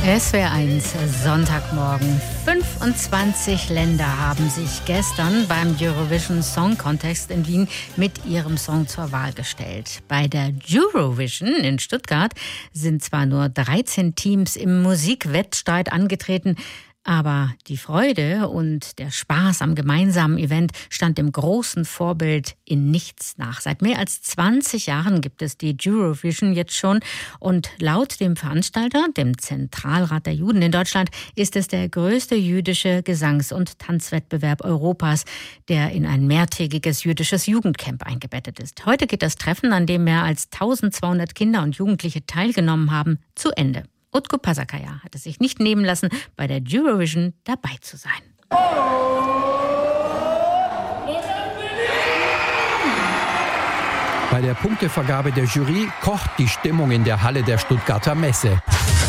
SWR1 Sonntagmorgen. 25 Länder haben sich gestern beim Eurovision Song Contest in Wien mit ihrem Song zur Wahl gestellt. Bei der Eurovision in Stuttgart sind zwar nur 13 Teams im Musikwettstreit angetreten, aber die Freude und der Spaß am gemeinsamen Event stand dem großen Vorbild in nichts nach. Seit mehr als 20 Jahren gibt es die Eurovision jetzt schon und laut dem Veranstalter, dem Zentralrat der Juden in Deutschland, ist es der größte jüdische Gesangs- und Tanzwettbewerb Europas, der in ein mehrtägiges jüdisches Jugendcamp eingebettet ist. Heute geht das Treffen, an dem mehr als 1200 Kinder und Jugendliche teilgenommen haben, zu Ende. Utku Pasakaya hat es sich nicht nehmen lassen, bei der Eurovision dabei zu sein. Bei der Punktevergabe der Jury kocht die Stimmung in der Halle der Stuttgarter Messe.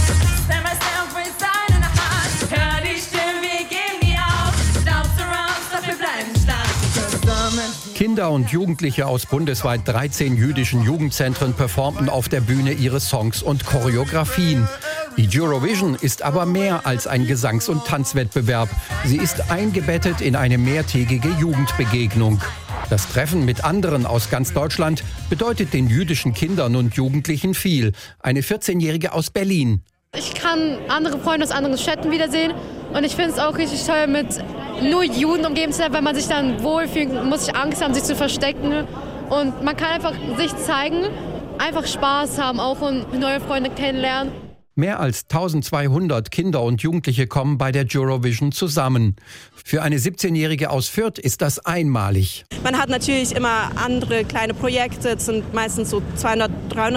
Kinder und Jugendliche aus bundesweit 13 jüdischen Jugendzentren performten auf der Bühne ihre Songs und Choreografien. Die Eurovision ist aber mehr als ein Gesangs- und Tanzwettbewerb. Sie ist eingebettet in eine mehrtägige Jugendbegegnung. Das Treffen mit anderen aus ganz Deutschland bedeutet den jüdischen Kindern und Jugendlichen viel. Eine 14-Jährige aus Berlin. Ich kann andere Freunde aus anderen Städten wiedersehen und ich finde es auch richtig toll, mit nur Juden umgeben zu sein, weil man sich dann wohlfühlt, muss sich Angst haben, sich zu verstecken und man kann einfach sich zeigen, einfach Spaß haben auch und neue Freunde kennenlernen. Mehr als 1200 Kinder und Jugendliche kommen bei der Eurovision zusammen. Für eine 17-Jährige aus Fürth ist das einmalig. Man hat natürlich immer andere kleine Projekte, es sind meistens so 200, 300